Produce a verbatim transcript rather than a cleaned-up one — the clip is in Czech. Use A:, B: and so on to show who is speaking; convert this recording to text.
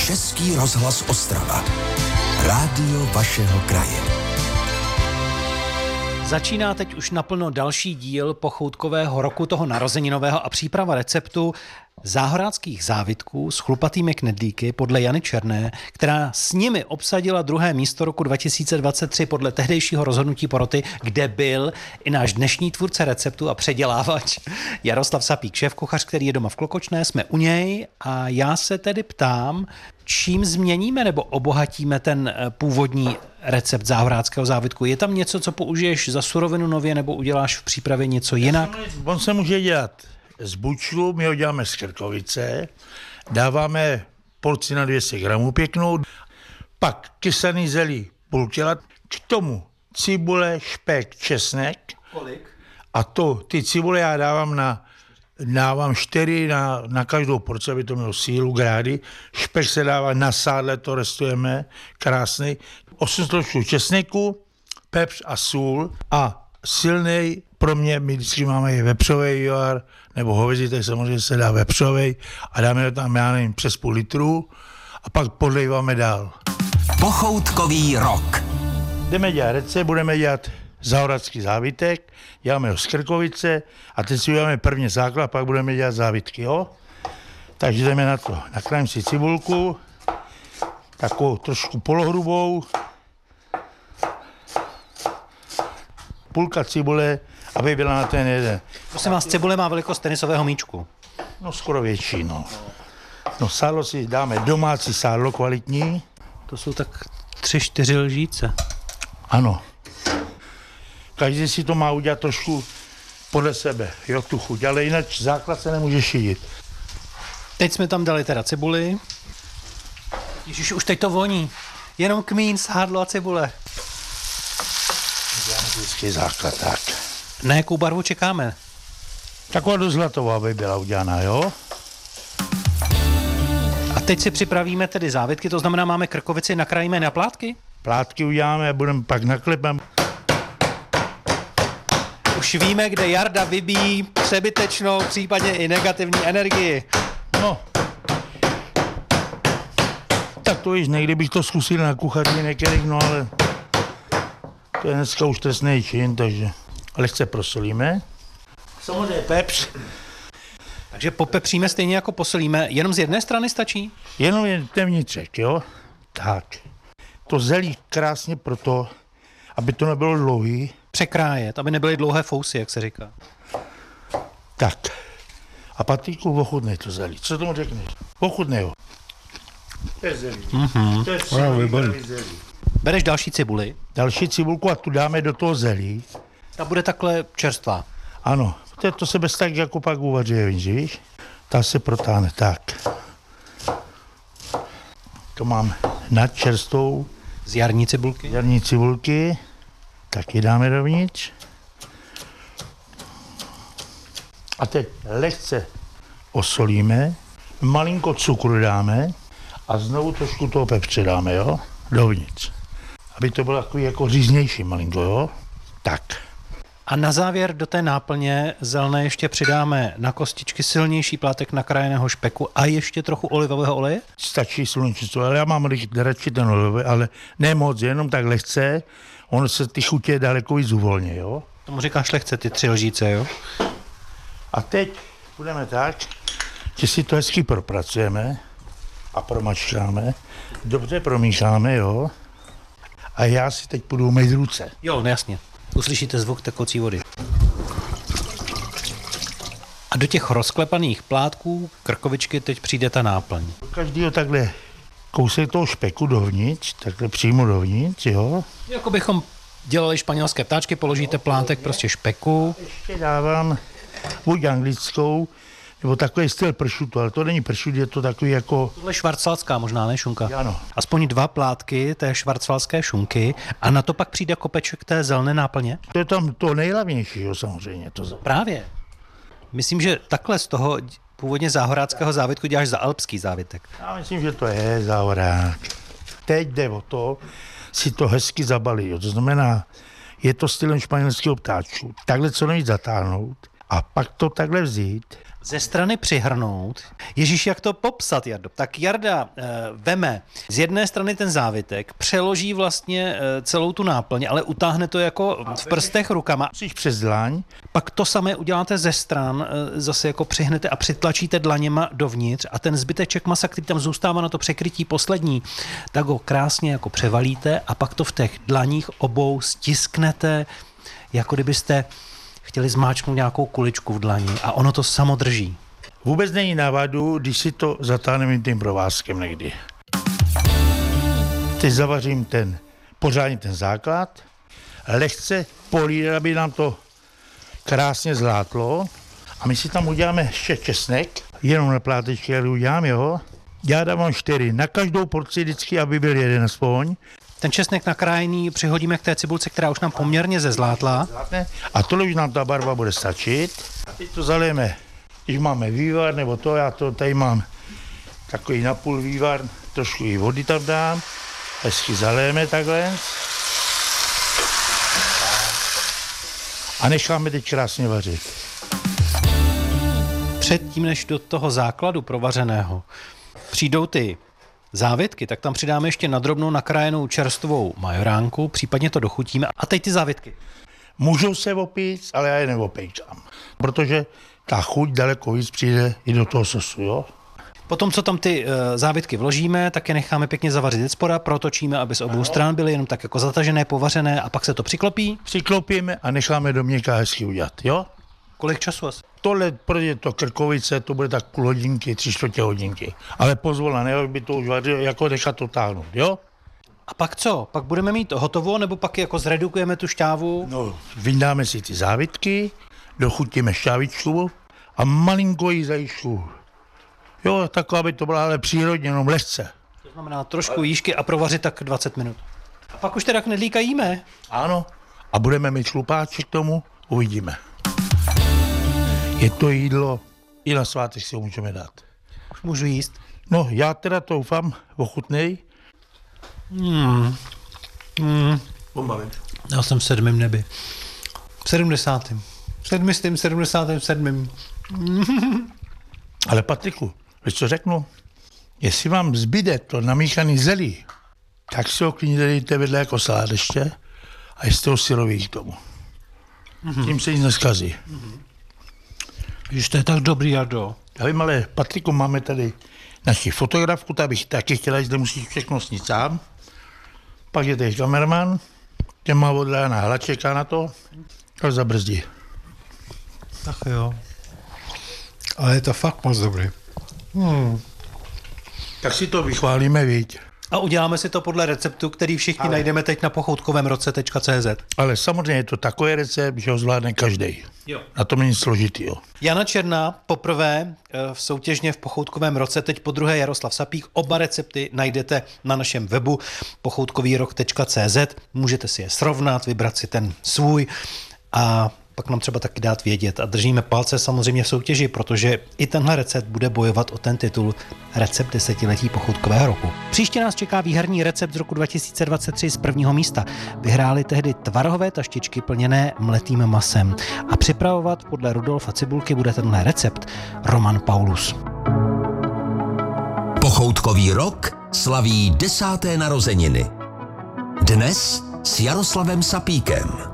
A: Český rozhlas Ostrava. Rádio vašeho kraje.
B: Začíná teď už naplno další díl pochoutkového roku toho narozeninového a příprava receptu záhoráckých závitků s chlupatými knedlíky podle Jany Černé, která s nimi obsadila druhé místo roku dva tisíce dvacet tři podle tehdejšího rozhodnutí poroty, kde byl i náš dnešní tvůrce receptu a předělávač Jaroslav Sapík, šéfkuchař, který je doma v Klokočné, jsme u něj a já se tedy ptám, čím změníme nebo obohatíme ten původní recept záhoráckého závitku? Je tam něco, co použiješ za surovinu nově nebo uděláš v přípravě něco jinak?
C: On se může dělat z bučlu, my ho děláme z krkovice, dáváme porci na dvě stě gramů pěknou, pak kysaný zelí půl kila, k tomu cibule, špek, česnek.
B: Kolik?
C: A to, ty cibule já dávám na, dávám čtyři na, na každou porci, aby to mělo sílu, grády. Špek se dává na sádle, to restujeme, krásný. osm složků česneku, pepř a sůl a silnej, pro mě, my vždycky máme i vepřovej vývar, nebo hovězí, tak samozřejmě se dá vepřovej a dáme ho tam, já nevím, přes půl litru a pak podlejváme dál.
A: Pochoutkový rok.
C: Jdeme dělat recept, budeme dělat záhorácký závitek, děláme ho z krkovice a teď si uděláme první základ, pak budeme dělat závitky, jo? Takže jdeme na to. Nakrájím si cibulku, takovou trošku polohrubou, půlka cibule, aby byla na ten jeden.
B: Prosím vás, cibule má velikost tenisového míčku.
C: No skoro větší, no. No sádlo si dáme domácí sádlo kvalitní.
B: To jsou tak tři, čtyři lžíce.
C: Ano. Každý si to má udělat trošku podle sebe, jo, tu chuť, ale jinak základ se nemůže šidit.
B: Teď jsme tam dali teda cibuli. Ježiš, už teď to voní. Jenom kmín, sádlo a cibule.
C: Děláme vždycky základ, tak.
B: Na jakou barvu čekáme?
C: Taková do zlatová by byla udělaná, jo?
B: A teď si připravíme tedy závitky, to znamená, máme krkovici, nakrájíme na plátky?
C: Plátky uděláme a budeme pak naklepem.
B: Už víme, kde Jarda vybíjí přebytečnou, případně i negativní energii.
C: No. Tak to víš, někdy bych to zkusil na kuchaři některých, no ale to je dneska už trestný čin, takže lehce prosolíme. Samozřejmě pepř.
B: Takže popepříme stejně jako posolíme, jenom z jedné strany stačí?
C: Jenom je ten vnitřek, jo? Tak. To zelí krásně proto, aby to nebylo dlouhý.
B: Překrájet, aby nebyly dlouhé fousy, jak se říká.
C: Tak. A Patriku, ochutnej to zelí. Co tomu řekneš? Ochutnej ho. To je zelí.
B: Mm-hmm.
C: To je celý zelí.
B: Bereš další cibuli.
C: Další cibulku a tu dáme do toho zelí.
B: Ta bude takhle čerstvá.
C: Ano. To, to se bez tak jako pak uvaří, víš? Ta se protáhne tak. To mám nad čerstvou.
B: Z jarní cibulky.
C: Jarní cibulky. Taky dáme dovnitř. A teď lehce osolíme. Malinko cukru dáme. A znovu trošku toho pepře dáme, jo? Dovnitř. Aby to bylo takový jako říznější malinko, jo? Tak.
B: A na závěr do té náplně zelené ještě přidáme na kostičky silnější plátek nakrájeného špeku a ještě trochu olivového oleje?
C: Stačí slunečnictvo, ale já mám radši ten olivový, ale ne moc, jenom tak lehce. Ono se ty chutě daleko víc uvolně, jo?
B: Tomu říkáš lehce, ty tři lžíce, jo?
C: A teď budeme tak, že si to hezky propracujeme a promačkáme. Dobře promícháme, jo? A já si teď půjdu umýt ruce.
B: Jo, jasně. Uslyšíte zvuk tekoucí vody. A do těch rozklepaných plátků krkovičky teď přijde ta náplň.
C: Každýho takhle kousek toho špeku dovnitř, takhle přímo dovnitř, jo?
B: Jako bychom dělali španělské ptáčky, položíte plátek prostě špeku.
C: Ještě dávám buď anglickou, nebo takový styl pršutu, ale to není pršut, je to takový jako...
B: Tohle švarcvalská možná, ne šunka?
C: Ano.
B: Aspoň dva plátky té švarcvalské šunky a na to pak přijde kopeček té zelené náplně?
C: To je tam to nejhlavnější, jo, samozřejmě. To za...
B: Právě. Myslím, že takhle z toho původně záhoráckého závitku děláš za alpský závitek.
C: Já myslím, že to je záhorák. Teď jde o to, si to hezky zabalí, jo. To znamená, je to stylem španělského ptáčku. Takhle co nejvíc zatáhnout a pak to takhle vzít
B: ze strany přihrnout. Ježíš, jak to popsat, Jardo? Tak Jarda e, veme z jedné strany ten závitek, přeloží vlastně e, celou tu náplň, ale utáhne to jako v prstech rukama.
C: Musíš přes dlaň.
B: Pak to samé uděláte ze stran, e, zase jako přihnete a přitlačíte dlaněma dovnitř a ten zbyteček masa, který tam zůstává na to překrytí poslední, tak ho krásně jako převalíte a pak to v těch dlaních obou stisknete, jako kdybyste chtěli zmáčknout nějakou kuličku v dlani a ono to samo drží.
C: Vůbec není návadu, když si to zatáhneme tím provázkem někdy. Teď zavařím ten, pořádně ten základ, lehce polít, aby nám to krásně zlátlo a my si tam uděláme ještě česnek, jenom na plátečky, ale udělám jeho. Já dávám čtyři, na každou porci vždycky, aby byl jeden aspoň.
B: Ten česnek nakrájený přihodíme k té cibulce, která už nám poměrně zezlátla.
C: A tohle už nám ta barva bude stačit. A teď to zalijeme, když máme vývar, nebo to, já to tady mám takový napůl vývar, trošku i vody tam dám, hezky zalijeme takhle. A necháme teď krásně vařit.
B: Předtím, než do toho základu provařeného přijdou ty závitky, tak tam přidáme ještě nadrobnou nakrájenou čerstvou majoránku, případně to dochutíme. A teď ty závitky.
C: Můžou se opít, ale já je neopejčám, protože ta chuť daleko víc přijde i do toho sosu, jo.
B: Potom, co tam ty e, závitky vložíme, tak je necháme pěkně zavařit ze spoda, protočíme, aby z obou ano. stran byly jenom tak jako zatažené, povařené a pak se to přiklopí.
C: Přiklopíme a necháme do měkká hezky udělat, jo.
B: Kolik času asi?
C: Tohle, protože to krkovice, to bude tak půl hodinky, tři čtvrtě hodinky. Ale pozvolna, ne, by to už vařilo, jako nechat to táhnout, jo?
B: A pak co? Pak budeme mít hotovo, nebo pak jako zredukujeme tu šťávu?
C: No, vyndáme si ty závitky, dochutíme šťávičku a malinko jí zajíčku. Jo, tak, aby to bylo ale přírodně, jenom lehce.
B: To znamená trošku jížky a provařit tak dvacet minut. A pak už teda knedlíka jíme.
C: Ano, a budeme mít šlupáček k tomu, uvidíme. Je to jídlo, i na svátek si ho můžeme dát.
B: Už můžu jíst?
C: No, já teda doufám, ochutnej.
B: Hmm. Hmm.
C: Pomalím.
B: Já jsem v sedmém nebi. V sedmdesátém. V sedmistém, sedmdesátém, sedmém.
C: Ale Patriku, víš co řeknu? Jestli vám zbyde to namíchaný zelí, tak si ho klidně dejte vedle jako salát ještě a jste ho syrový k tomu. Mm-hmm. Tím se nic neskazí. Mm-hmm.
B: Víš, to je tak dobrý, Jardo.
C: Já vím, ale Patriku, máme tady naši fotografku, ta bych taky chtěla, že musíš všechno snít sám. Pak je tady kameraman, ten má odlána hlad, čeká na to, a zabrzdí.
B: Tak jo. Ale je to fakt moc dobrý. Hmm.
C: Tak si to vychválíme, viď.
B: A uděláme si to podle receptu, který všichni ale najdeme teď na pochoutkovém roce tečka cé zet.
C: Ale samozřejmě je to takový recept, že ho zvládne každý.
B: Jo.
C: Na tom není složitýho.
B: Jana Černá poprvé v soutěžně v pochoutkovém roce, teď po druhé Jaroslav Sapík. Oba recepty najdete na našem webu pochoutkový rok tečka cé zet. Můžete si je srovnat, vybrat si ten svůj a pak nám třeba taky dát vědět. A držíme palce samozřejmě v soutěži, protože i tenhle recept bude bojovat o ten titul Recept desetiletí pochoutkového roku. Příště nás čeká výherní recept z roku dva tisíce dvacet tři z prvního místa. Vyhráli tehdy tvarohové taštičky plněné mletým masem. A připravovat podle Rudolfa Cibulky bude tenhle recept Roman Paulus.
A: Pochoutkový rok slaví desáté narozeniny. Dnes s Jaroslavem Sapíkem.